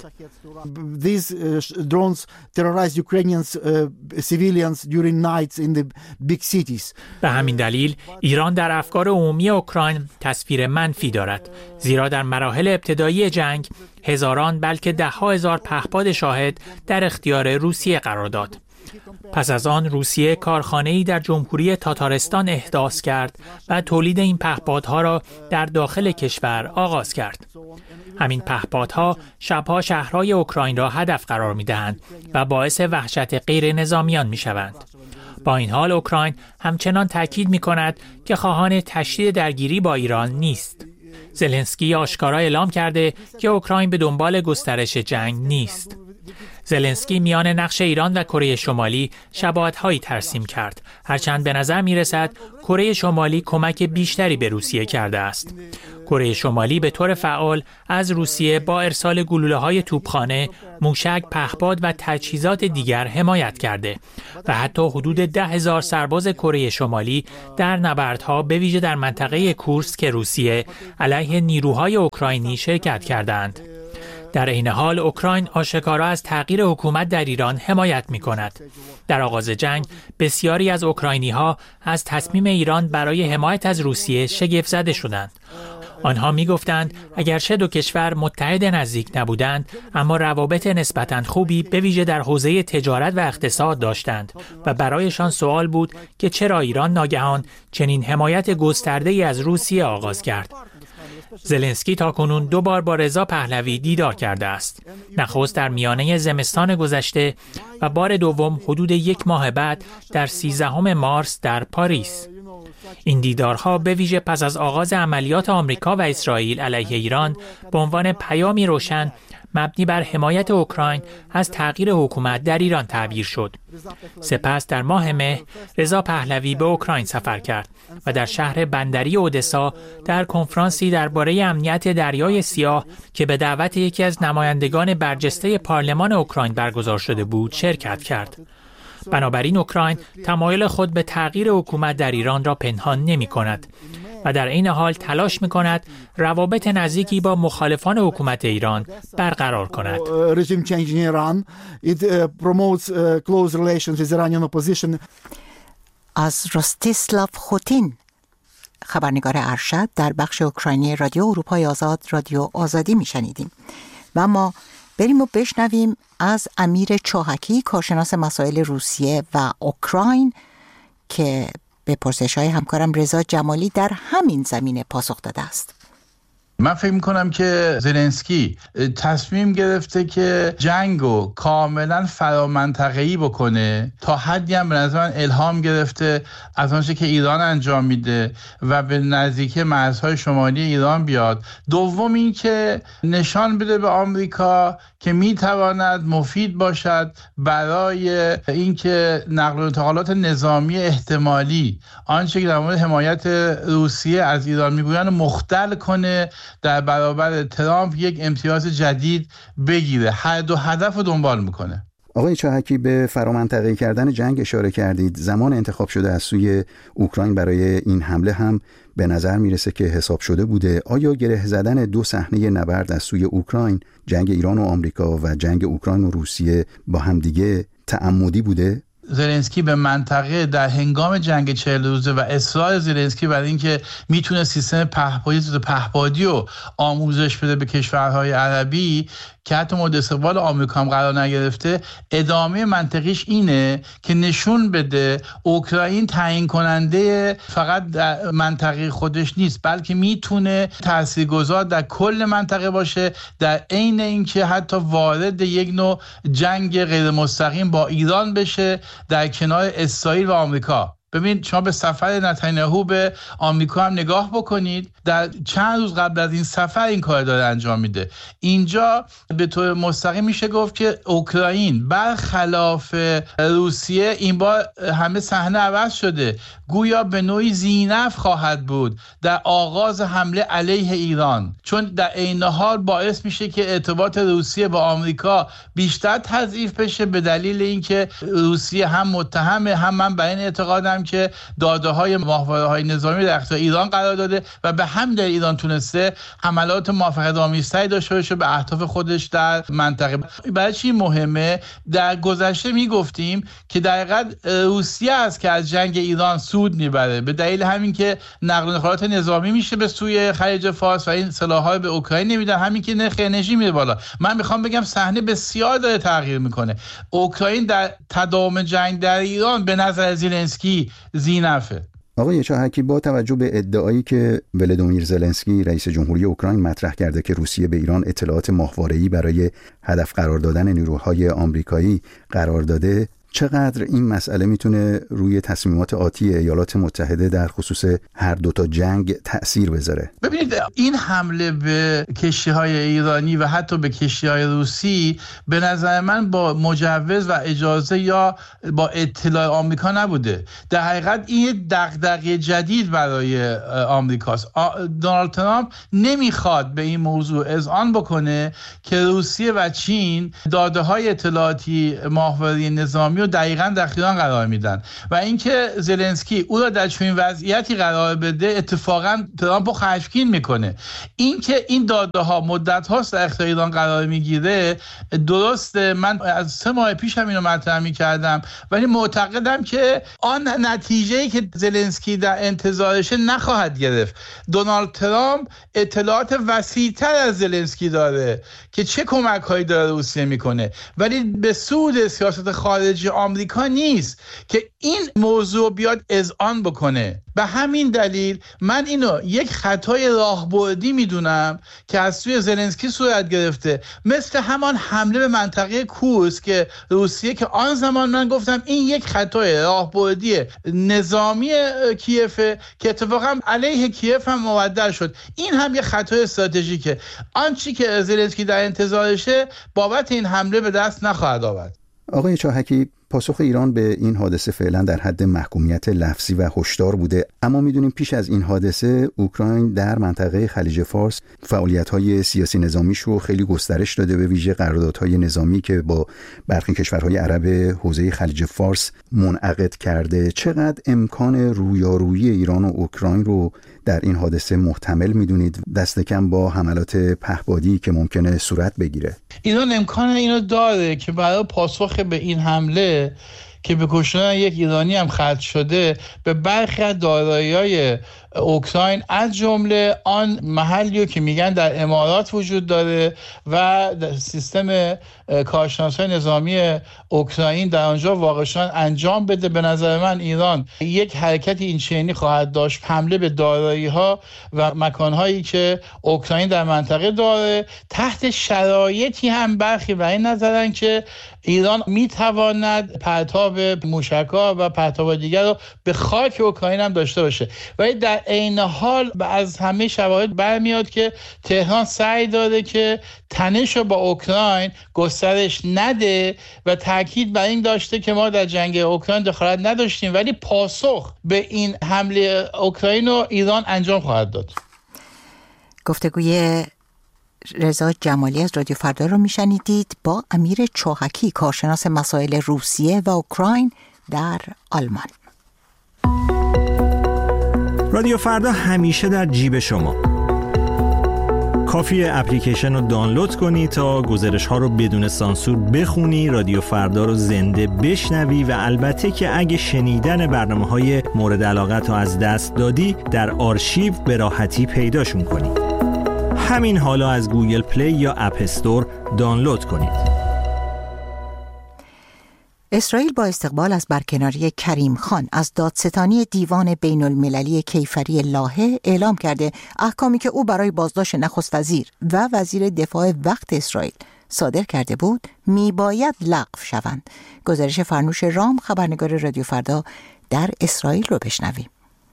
These drones terrorize Ukrainians civilians during nights in the big cities. به همین دلیل ایران در افکار عمومی اوکراین تصویر منفی دارد، زیرا در مراحل ابتدایی جنگ هزاران بلکه ده‌ها هزار پهپاد شاهد در اختیار روسیه قرار داد. پس از آن روسیه کارخانه‌ای در جمهوری تاتارستان احداث کرد و تولید این پهپادها را در داخل کشور آغاز کرد. همین پهپادها شبها شهرهای اوکراین را هدف قرار می‌دهند و باعث وحشت غیر نظامیان می‌شوند. با این حال اوکراین همچنان تاکید می‌کند که خواهان تشدید درگیری با ایران نیست. زلنسکی آشکارا اعلام کرده که اوکراین به دنبال گسترش جنگ نیست. زلنسکی میان نقش ایران و کره شمالی شباهت‌هایی ترسیم کرد، هرچند به نظر می‌رسد کره شمالی کمک بیشتری به روسیه کرده است. کره شمالی به طور فعال از روسیه با ارسال گلوله‌های توپخانه، موشک، پهپاد و تجهیزات دیگر حمایت کرده و حتی حدود 10,000 سرباز کره شمالی در نبردها به ویژه در منطقه کورسک روسیه علیه نیروهای اوکراینی شرکت کردند. در این حال اوکراین آشکارا از تغییر حکومت در ایران حمایت می‌کند. در آغاز جنگ بسیاری از اوکراینی‌ها از تصمیم ایران برای حمایت از روسیه شگفت زده شدند. آنها می‌گفتند اگرچه دو کشور متحد نزدیک نبودند، اما روابط نسبتاً خوبی به ویژه در حوزه تجارت و اقتصاد داشتند و برایشان سوال بود که چرا ایران ناگهان چنین حمایت گسترده‌ای از روسیه آغاز کرد. زلنسکی تاکنون 2 بار با رضا پهلوی دیدار کرده است. نخست در میانه زمستان گذشته و بار دوم حدود 1 ماه بعد در 13 مارس در پاریس. این دیدارها به ویژه پس از آغاز عملیات آمریکا و اسرائیل علیه ایران به عنوان پیامی روشن مبنی بر حمایت اوکراین از تغییر حکومت در ایران تعبیر شد. سپس در ماه مه رضا پهلوی به اوکراین سفر کرد و در شهر بندری اودسا در کنفرانسی درباره امنیت دریای سیاه که به دعوت یکی از نمایندگان برجسته پارلمان اوکراین برگزار شده بود شرکت کرد. بنابراین اوکراین تمایل خود به تغییر حکومت در ایران را پنهان نمی کند. و در این حال تلاش می‌کند روابط نزدیکی با مخالفان حکومت ایران برقرار کند. Regime change in Iran, it promotes close relations with Iranian opposition. از رستیسلاو خوتین، خبرنگار ارشد در بخش اوکراینی رادیو اروپای آزاد، رادیو آزادی میشنیدیم. و اما بریم و بشنویم از امیر چاهکی، کارشناس مسائل روسیه و اوکراین، که به پرسش‌های همکارم رضا جمالی در همین زمینه پاسخ داده است. من فکر میکنم که زلنسکی تصمیم گرفته که جنگو کاملا فرامنطقه‌ای بکنه، تا حدی هم به نظر من الهام گرفته از آنچه که ایران انجام میده و به نزدیک مرزهای شمالی ایران بیاد. دوم این که نشان بده به آمریکا که میتواند مفید باشد برای اینکه نقل و انتقالات نظامی احتمالی، آنچه که در مورد حمایت روسیه از ایران میگویند، مختل کنه، در برابر ترامپ یک امتیاز جدید بگیره. هر دو هدف رو دنبال میکنه. آقای چاهکی، به فرامنطقه‌ای کردن جنگ اشاره کردید. زمان انتخاب شده از سوی اوکراین برای این حمله هم به نظر میرسه که حساب شده بوده. آیا گره زدن دو صحنه نبرد از سوی اوکراین، جنگ ایران و آمریکا و جنگ اوکراین و روسیه، با هم دیگه تعمدی بوده؟ زلنسکی به منطقه در هنگام جنگ 40 روزه و اصرار زلنسکی برای اینکه میتونه سیستم پهپادی رو آموزش بده به کشورهای عربی که حتی مورد استقبال آمریکا هم قرار نگرفته، ادامه منطقیش اینه که نشون بده اوکراین تعیین کننده فقط در منطقه خودش نیست، بلکه میتونه تاثیرگذار در کل منطقه باشه، در عین اینکه حتی وارد یک نوع جنگ غیر مستقیم با ایران بشه در کنار اسرائیل و آمریکا. ببین، شما به سفر نتانیاهو به آمریکا هم نگاه بکنید، در چند روز قبل از این سفر این کار داره انجام میده. اینجا به طور مستقیم میشه گفت که اوکراین برخلاف روسیه این بار همه صحنه عوض شده، گویا به نوعی زینف خواهد بود در آغاز حمله علیه ایران، چون در عین حال باعث میشه که ارتباط روسیه با آمریکا بیشتر تضعیف بشه، به دلیل اینکه روسیه هم متهمه، هم من بر این اعتقادم که داده‌های ماهواره‌های نظامی در اختیار ایران قرار داده و به همین دلیل ایران تونسته حملات موفقیت‌آمیزتری داشته باشه به اهداف خودش در منطقه. برای چی مهمه؟ در گذشته میگفتیم که در حقیقت روسیه است که از جنگ ایران سود میبره، به دلیل همین که نقل و انتقالات نظامی میشه به سوی خلیج فارس و این سلاح‌ها به اوکراین نمیدن، همین که نرخ انرژی میره بالا. من میخوام بگم صحنه بسیار داره تغییر میکنه. اوکراین در تداوم جنگ در ایران به نظر زلنسکی زینفه. آقای چاهکی، با توجه به ادعایی که ولادیمیر زلنسکی رئیس جمهوری اوکراین مطرح کرده که روسیه به ایران اطلاعات ماهواره‌ای برای هدف قرار دادن نیروهای آمریکایی قرار داده، چقدر این مسئله میتونه روی تصمیمات آتی ایالات متحده در خصوص هر دوتا جنگ تأثیر بذاره؟ ببینید، این حمله به کشتی‌های ایرانی و حتی به کشتی‌های روسی به نظر من با مجوز و اجازه یا با اطلاع آمریکا نبوده. در حقیقت این دغدغه جدید برای آمریکاست. دونالد ترامپ نمیخواد به این موضوع اذعان بکنه که روسیه و چین داده‌های اطلاعاتی ماهواره نظامی رو دقیقاً در اختیار قرار میدن و اینکه زلنسکی او را در چنین وضعیتی قرار بده اتفاقاً ترامپ رو خشمگین میکنه. اینکه این داده ها مدت هاست در اختیار ایران قرار میگیره درسته، من از 3 ماه پیش هم اینو مطرح میکردم، ولی معتقدم که آن نتیجه‌ای که زلنسکی در انتظارشه نخواهد گرفت. دونالد ترامپ اطلاعات وسیع‌تر از زلنسکی داره که چه کمک‌هایی داره روسیه میکنه، ولی به سود سیاست خارجی آمریکا نیست که این موضوع بیاد اذعان بکنه. به همین دلیل من اینو یک خطای راهبردی میدونم که از سوی زلنسکی صورت گرفته، مثل همان حمله به منطقه کورسک که روسیه، که آن زمان من گفتم این یک خطای راهبردی نظامی کیفه که اتفاقا علیه کیف هم مبدل شد. این هم یک خطای استراتژیکه. آنچه که زلنسکی در انتظارشه بابت این حمله به دست نخواهد آورد. آقای چاهکی، پاسخ ایران به این حادثه فعلا در حد محکومیت لفظی و هشدار بوده، اما میدونیم پیش از این حادثه اوکراین در منطقه خلیج فارس فعالیت‌های سیاسی نظامیش رو خیلی گسترش داده، به ویژه قراردادهای نظامی که با برخی کشورهای عرب حوزه خلیج فارس منعقد کرده. چقدر امکان رویارویی ایران و اوکراین رو در این حادثه محتمل میدونید، دست کم با حملات پهپادی که ممکنه صورت بگیره؟ ایران امکان اینو داره که برای پاسخ به این حمله که به کشتن یک ایرانی هم ختم شده به برخی از دارایی‌های اوکراین از جمله آن محلی که میگن در امارات وجود داره و سیستم کارشناسای نظامی اوکراین در آنجا واقعا انجام بده. به نظر من ایران یک حرکت این چنینی خواهد داشت، حمله به دارایی‌ها و مکان‌هایی که اوکراین در منطقه داره، تحت شرایطی هم برخی بر این نظرن که ایران میتواند پرتاب موشک‌ها و پرتاب دیگر رو به خاک اوکراین هم داشته باشه. ولی در این حال از همه شواهد برمیاد که تهران سعی داره که تنش رو با اوکراین گسترش نده و تاکید بر این داشته که ما در جنگ اوکراین دخالت نداشتیم، ولی پاسخ به این حمله اوکراین رو ایران انجام خواهد داد. گفتگوی رضا جمالی از رادیو فردا رو میشنیدید با امیر چوحکی، کارشناس مسائل روسیه و اوکراین در آلمان. رادیو فردا همیشه در جیب شما. کافیه اپلیکیشن رو دانلود کنی تا گزارش ها رو بدون سانسور بخونی، رادیو فردا رو زنده بشنوی و البته که اگه شنیدن برنامه‌های مورد علاقت رو از دست دادی در آرشیو به راحتی پیداشون کنی. همین حالا از گوگل پلی یا اپ استور دانلود کنید. اسرائیل با استقبال از برکناری کریم خان از دادستانی دیوان بین المللی کیفری لاهه اعلام کرده احکامی که او برای بازداشت نخست وزیر و وزیر دفاع وقت اسرائیل صادر کرده بود میباید لغو شوند. گزارش فرنوش رام، خبرنگار رادیو فردا در اسرائیل رو بشنویم.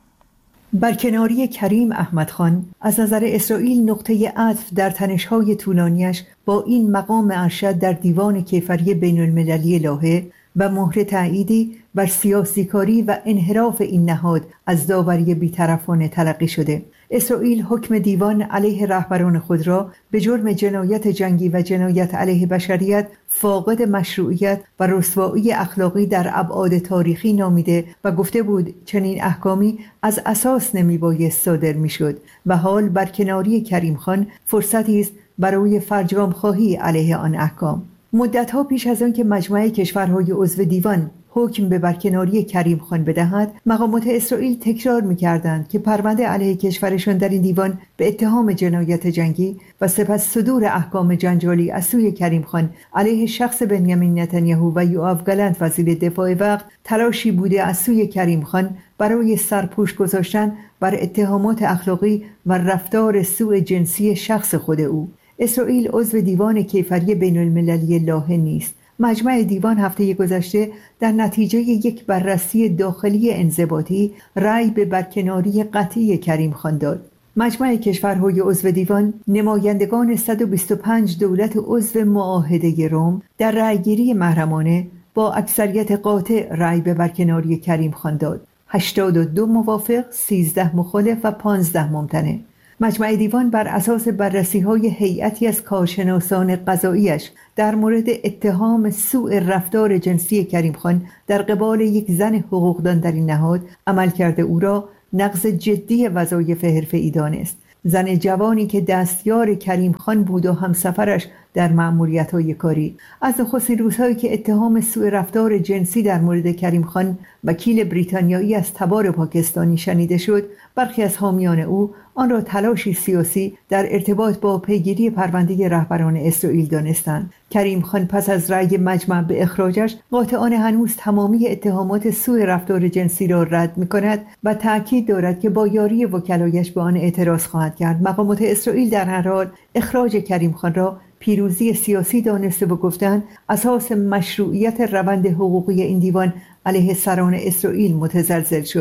برکناری کریم احمد خان از نظر اسرائیل نقطه عطف در تنش‌های طولانیش با این مقام ارشد در دیوان کیفری بین المللی لاهه و مهر تأییدی بر سیاسیکاری و انحراف این نهاد از داوری بی‌طرفانه تلقی شده. اسرائیل حکم دیوان علیه رهبران خود را به جرم جنایت جنگی و جنایت علیه بشریت فاقد مشروعیت و رسوایی اخلاقی در ابعاد تاریخی نامیده و گفته بود چنین احکامی از اساس نمیبایست صادر میشد و حال برکناری کریم خان فرصتی است برای فرجام خواهی علیه آن احکام. مدت‌ها پیش از آن که مجمع کشورهای عضو دیوان حکم به برکناری کریم خان بدهد، مقامات اسرائیل تکرار می‌کردند که پرونده علیه کشورشان در این دیوان به اتهام جنایت جنگی و سپس صدور احکام جنجالی از سوی کریم خان علیه شخص بنیامین نتانیاهو و یوآف گالنت وزیر دفاع وقت تلاشی بوده از سوی کریم خان برای سرپوش گذاشتن بر اتهامات اخلاقی و رفتار سوء جنسی شخص خود او. اسرائیل عضو دیوان کیفری بین المللی لاهه نیست. مجمع دیوان هفته گذشته در نتیجه یک بررسی داخلی انضباطی رأی به برکناری قطعی کریم خان داد. مجمع کشورهای عضو دیوان نمایندگان 125 دولت عضو معاهده روم در رأیگیری محرمانه با اکثریت قاطع رأی به برکناری کریم خان داد. 82 موافق، 13 مخالف و 15 ممتنع. مجمع دیوان بر اساس بررسی‌های هیئتی از کارشناسان قضاییش در مورد اتهام سوء رفتار جنسی کریم خان در قبال یک زن حقوقدان در این نهاد عملکرد او را نقض جدی وظایف حرفه‌ای دانست. زن جوانی که دستیار کریم خان بود و همسفرش در مأموریت‌های کاری. از نخستین روزهایی که اتهام سوء رفتار جنسی در مورد کریم خان وکیل بریتانیایی از تبار پاکستانی شنیده شد، برخی از حامیان او آن را تلاشی سیاسی در ارتباط با پیگیری پرونده رهبران اسرائیل دانستند. کریم خان پس از رأی مجمع به اخراجش قاطعانه هنوز تمامی اتهامات سوء رفتار جنسی را رد می‌کند و تأکید دارد که با یاری وکلایش به آن اعتراض خواهد کرد. مقامات اسرائیل در هر حال اخراج کریم خان را پیروزی سیاسی دانسته و گفتند اساس مشروعیت روند حقوقی این دیوان علیه سران اسرائیل متزلزل شد.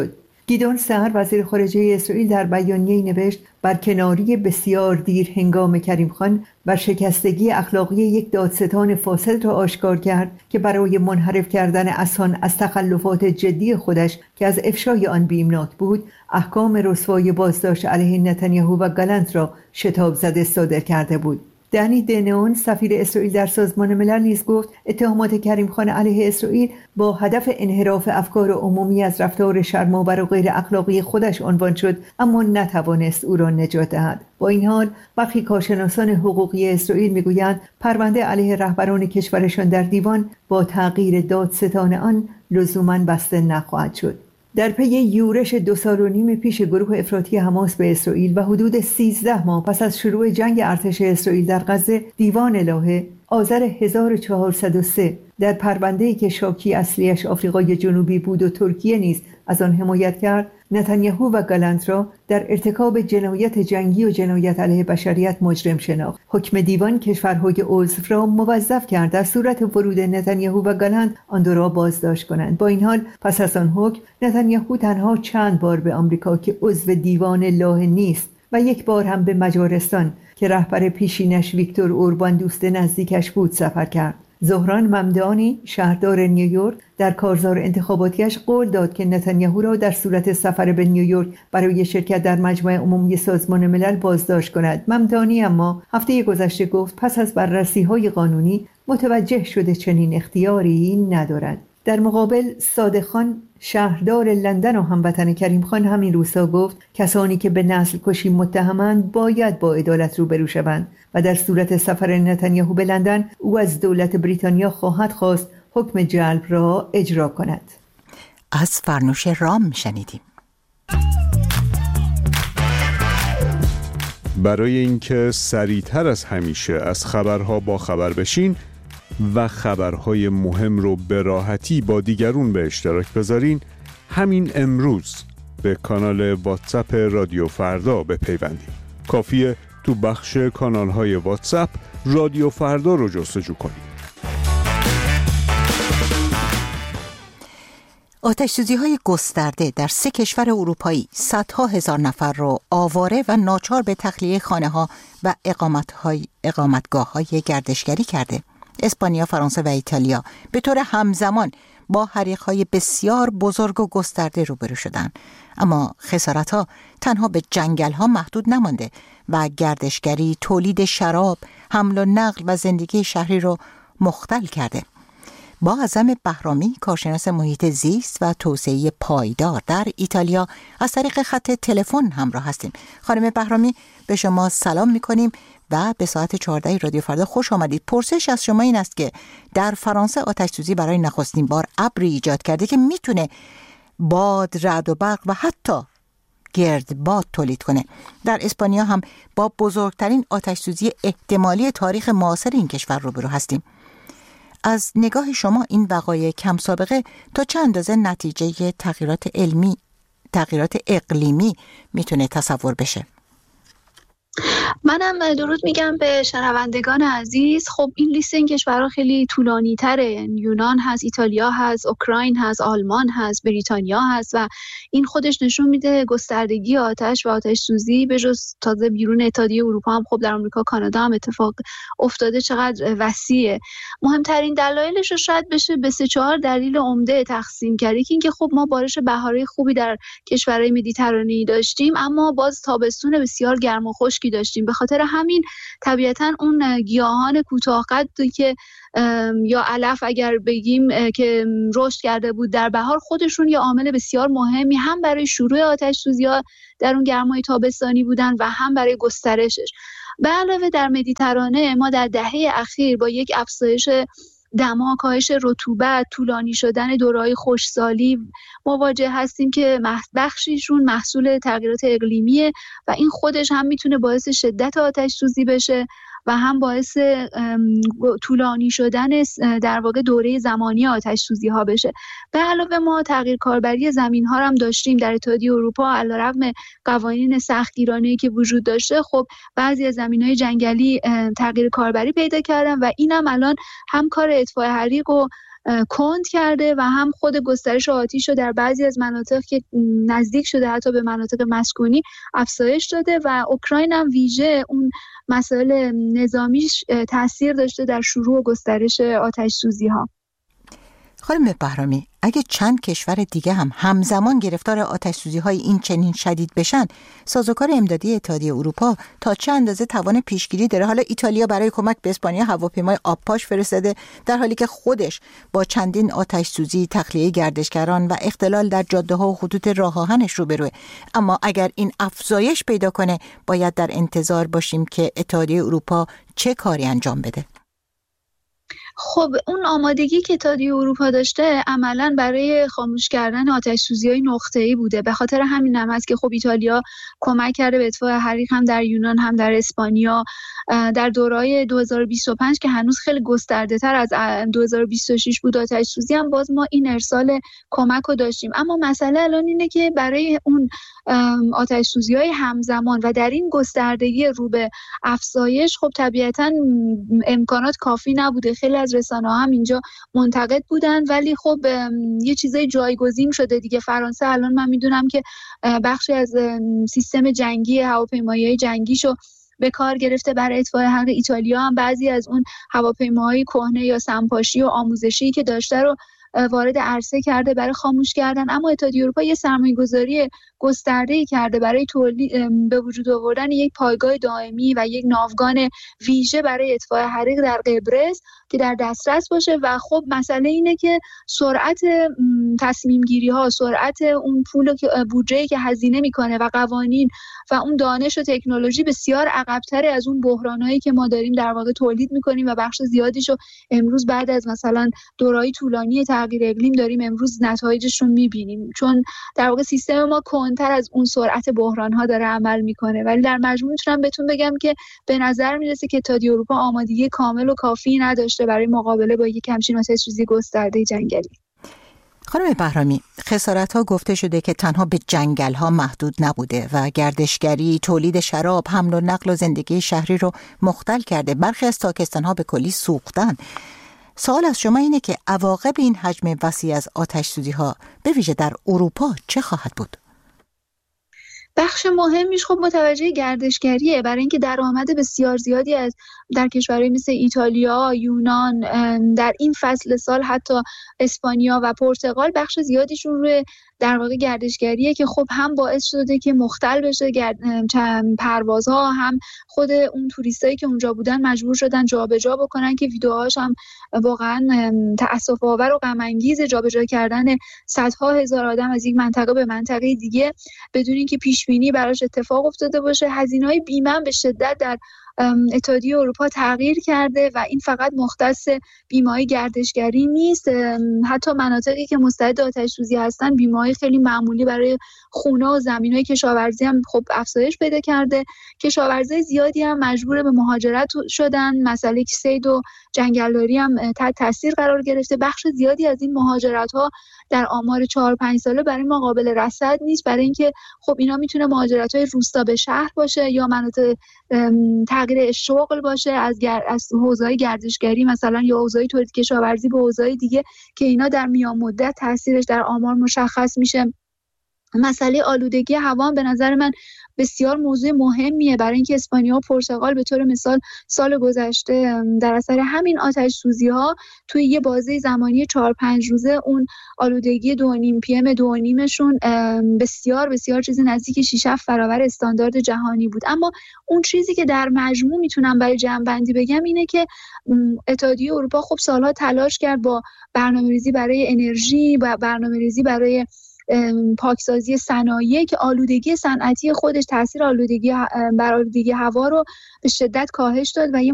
گیدون سهر وزیر خارجه اسرائیل در بیانیه‌ای نوشت برکناری بسیار دیر هنگام کریم خان و شکستگی اخلاقی یک دادستان فاسد را آشکار کرد که برای منحرف کردن اسان از تخلفات جدی خودش که از افشای آن بیمناک بود احکام رسوای بازداشت علیه نتانیاهو و گالنت را شتاب زده صادر کرده بود. دنی دنون سفیر اسرائیل در سازمان ملل نیز گفت اتهامات کریم خان علیه اسرائیل با هدف انحراف افکار عمومی از رفتار شرم‌آور و غیر اخلاقی خودش عنوان شد، اما نتوانست او را نجات دهد. با این حال برخی کارشناسان حقوقی اسرائیل میگویند پرونده علیه رهبران کشورشان در دیوان با تغییر دادستان آن لزوماً بسته نخواهد شد. در پی یورش 2.5 سال پیش گروه افراطی حماس به اسرائیل و حدود 13 ماه پس از شروع جنگ ارتش اسرائیل در غزه، دیوان لاهه آذر 1403 در پرونده‌ای که شاکی اصلیش آفریقای جنوبی بود و ترکیه نیز از آن حمایت کرد، نتانیاهو و گالنت را در ارتکاب جنایت جنگی و جنایت علیه بشریت مجرم شناخت. حکم دیوان کشورهای عضو را موظف کرد در صورت ورود نتانیاهو و گالنت آن دو را بازداشت کنند. با این حال پس از آن حکم نتانیاهو تنها چند بار به آمریکا که عضو دیوان لاهه نیست و یک بار هم به مجارستان که رهبر پیشینش ویکتور اوربان دوست نزدیکش بود سفر کرد. زهران ممدانی شهردار نیویورک در کارزار انتخاباتیش قول داد که نتانیاهو را در صورت سفر به نیویورک برای شرکت در مجمع عمومی سازمان ملل بازداشت کند. ممدانی اما هفته گذشته گفت پس از بررسی‌های قانونی متوجه شده چنین اختیاری ندارد. در مقابل صادق خان شهردار لندن و هموطن کریم خان همین روزها گفت کسانی که به نسل کشی متهمند باید با عدالت روبرو شوند و در صورت سفر نتانیاهو به لندن او از دولت بریتانیا خواهد خواست حکم جلب را اجرا کند. از فرنوش رام شنیدیم. برای اینکه سریعتر از همیشه از خبرها با خبر بشین و خبرهای مهم رو به راحتی با دیگرون به اشتراک بذارین، همین امروز به کانال واتساپ رادیو فردا بپیوندید. کافیه تو بخش کانالهای واتساپ رادیو فردا رو جستجو کنید. آتش‌سوزی‌های گسترده در 3 کشور اروپایی صدها هزار نفر را آواره و ناچار به تخلیه خانه‌ها و اقامتگاه‌های گردشگری کرده. اسپانیا، فرانسه و ایتالیا به طور همزمان با حریق‌های بسیار بزرگ و گسترده روبرو شدند، اما خسارت‌ها تنها به جنگل‌ها محدود نمانده و گردشگری، تولید شراب، حمل و نقل و زندگی شهری را مختل کرده. با اعظم بهرامی، کارشناس محیط زیست و توسعه پایدار در ایتالیا، از طریق خط تلفن همراه هستیم. خانم بهرامی، به شما سلام می‌کنیم و به ساعت 14 رادیو فردا خوش آمدید. پرسش از شما این است که در فرانسه آتش‌سوزی برای نخستین بار ابری ایجاد کرده که میتونه باد، رعد و برق و حتی گردباد تولید کنه. در اسپانیا هم با بزرگترین آتش‌سوزی احتمالی تاریخ معاصر این کشور روبرو هستیم. از نگاه شما این وقایع کم سابقه تا چند اندازه نتیجه تغییرات اقلیمی میتونه تصور بشه؟ منم درود میگم به شنوندگان عزیز. خب این لیست این کشورها خیلی طولانی تره. یونان هست، ایتالیا هست، اوکراین هست، آلمان هست، بریتانیا هست و این خودش نشون میده گستردگی آتش و آتش سوزی به جز تازه بیرون اتحادیه اروپا هم خب در آمریکا، کانادا هم اتفاق افتاده چقدر وسیعه. مهمترین دلایلش رو شاید بشه به 3-4 دلیل عمده تقسیم کرد. یکی اینکه خب ما بارش بهاری خوبی در کشورهای مدیترانه‌ای داشتیم، اما باز تابستون بسیار گرم و خشکی داشتیم. به خاطر همین طبیعتاً اون گیاهان کوتاه‌قدی که یا علف اگر بگیم که رشد کرده بود در بهار، خودشون یه عامل بسیار مهمی هم برای شروع آتش‌سوزی‌ها در اون گرمای تابستانی بودن و هم برای گسترشش. به علاوه در مدیترانه ما در دهه اخیر با یک افزایش دما، کاهش رطوبت، طولانی شدن دوره‌های خشکسالی مواجه هستیم که بخشیشون محصول تغییرات اقلیمیه و این خودش هم میتونه باعث شدت آتش سوزی بشه و هم باعث طولانی شدن در واقع دوره زمانی آتش سوزی ها بشه. به علاوه ما تغییر کاربری زمین ها هم داشتیم در اتحادیه اروپا. علیرغم قوانین سختگیرانه‌ای که وجود داشته، خب بعضی از زمین‌های جنگلی تغییر کاربری پیدا کردن و اینم الان هم کار اطفاء حریق و کند کرده و هم خود گسترش آتش رو در بعضی از مناطق که نزدیک شده حتی به مناطق مسکونی افزایش داده و اوکراین هم ویژه اون مسائل نظامیش تاثیر داشته در شروع و گسترش آتش سوزی ها. خانم بهرامی، اگه چند کشور دیگه هم همزمان گرفتار آتش سوزی های این چنین شدید بشن، سازوکار امدادی اتحادیه اروپا تا چه اندازه توان پیشگیری داره؟ حالا ایتالیا برای کمک به اسپانیا هواپیمای آبپاش فرستاده، در حالی که خودش با چندین آتش سوزی، تخلیه گردشگران و اختلال در جاده ها و خطوط راه آهنش روبروه. اما اگر این افزایش پیدا کنه، باید در انتظار باشیم که اتحادیه اروپا چه کاری انجام بده؟ خب اون آمادگی که اتحادیه اروپا داشته عملاً برای خاموش کردن آتش سوزی‌های نقطه‌ای بوده. به خاطر همین هم هست که خب ایتالیا کمک کرده به اطفاء حریق هم در یونان هم در اسپانیا در دوره‌های 2025 که هنوز خیلی گسترده‌تر از 2026 بود آتش سوزی، هم باز ما این ارسال کمک رو داشتیم. اما مسئله الان اینه که برای اون آتش سوزی‌های همزمان و در این گستردگی رو به افزایش خب طبیعتاً امکانات کافی نبوده. خیلی از رسانه‌ها هم اینجا منتقد بودن، ولی خب یه چیزای جایگزین شده دیگه. فرانسه الان من میدونم که بخشی از سیستم جنگی هواپیمایی‌های جنگیشو به کار گرفته برای اطفاء حریق. ایتالیا هم بعضی از اون هواپیماهای کهنه یا سمپاشی و آموزشی که داشته رو وارد عرصه کرده برای خاموش کردن. اما اتحادیه اروپا یه سرمایه‌گذاری گسترده‌ای کرده برای به وجود آوردن یک پایگاه دائمی و یک ناوگان ویژه برای اطفاء حریق در قبرس که در دسترس باشه. و خب مسئله اینه که سرعت تصمیم گیری ها، سرعت اون پول بودجه‌ای که هزینه میکنه و قوانین و اون دانش و تکنولوژی بسیار عقب‌تر از اون بحرانایی که ما داریم در واقع تولید میکنیم و بخش زیادیشو امروز بعد از مثلا دوره‌ای طولانی تغییر اقلیم داریم امروز نتایجش رو میبینیم، چون در واقع سیستم ما کندتر از اون سرعت بحران‌ها داره عمل میکنه. ولی در مجموع میتونم بهتون بگم که به نظر میرسه که اتحادیه اروپا آمادگی کامل و کافی نداشته برای مقابله با یک همچین آتش سوزی گسترده جنگلی. خانم بهرامی، خسارت‌ها گفته شده که تنها به جنگل‌ها محدود نبوده و گردشگری، تولید شراب، حمل و نقل و زندگی شهری رو مختل کرده. برخی از تاکستان‌ها به کلی سوختن. سوال از شما اینه که عواقب این حجم وسیع از آتش سوزی‌ها به ویژه در اروپا چه خواهد بود؟ بخش مهمیش خب متوجه گردشگریه، برای اینکه درآمد بسیار زیادی از در کشورهای مثل ایتالیا، یونان، در این فصل سال حتی اسپانیا و پرتغال بخش زیادیشون روی در واقع گردشگریه که خب هم باعث شده که مختل بشه پروازها، هم خود اون توریستایی که اونجا بودن مجبور شدن جابجا بکنن که ویدیوهاش هم واقعا تأسف آور و غم انگیز، جابجا کردن صدها هزار آدم از یک منطقه به منطقه دیگه بدون اینکه پیش بینی براش اتفاق افتاده باشه. هزینه‌های بیمه به شدت در اتحادیه اروپا تغییر کرده و این فقط مختص بیمه‌های گردشگری نیست. حتی مناطقی که مستعد آتش سوزی هستن بیمه‌های خیلی معمولی برای خونه و زمین‌های کشاورزی هم خب افزایش پیدا کرده. کشاورزای زیادی هم مجبور به مهاجرت شدن. مسئله صید و جنگلداری هم تحت تاثیر قرار گرفته. بخش زیادی از این مهاجرت‌ها در آمار 4-5 ساله برای ما قابل رصد نیست، برای اینکه خب اینا میتونه مهاجرت‌های روستا به شهر باشه یا مناطق تغییر شغل باشه از حوزه‌های گردشگری مثلا یا حوزه‌های تولید کشاورزی به حوزه‌های دیگه که اینا در میان مدت تاثیرش در آمار مشخص میشه. مسئله آلودگی هوا به نظر من بسیار موضوع مهمیه، برای اینکه اسپانیا و پرتغال به طور مثال سال گذشته در اثر همین آتش سوزی ها توی یه بازه زمانی 4-5 روزه اون آلودگی 2.5 PM 2.5شون بسیار بسیار چیزی نزدیک 6-7 برابر استاندارد جهانی بود. اما اون چیزی که در مجموع میتونم برای جمع‌بندی بگم اینه که اتحادیه اروپا خب سالها تلاش کرد با برنامه‌ریزی برای انرژی و برنامه‌ریزی برای پاکسازی صنایع که آلودگی صنعتی خودش تاثیر آلودگی بر آلودگی هوا رو به شدت کاهش داد و یه